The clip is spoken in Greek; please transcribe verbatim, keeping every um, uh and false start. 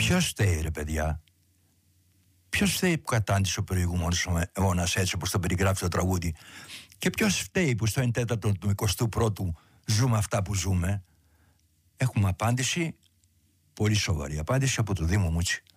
Ποιος φταίει, ρε παιδιά? Ποιος φταίει που κατάντησε ο προηγούμενος αιώνας έτσι όπως το περιγράφει το τραγούδι? Και ποιος φταίει που στο εν τέταρτο του εικοστού πρώτου ζούμε αυτά που ζούμε? Έχουμε απάντηση, πολύ σοβαρή απάντηση από το Δήμο Μούτσι.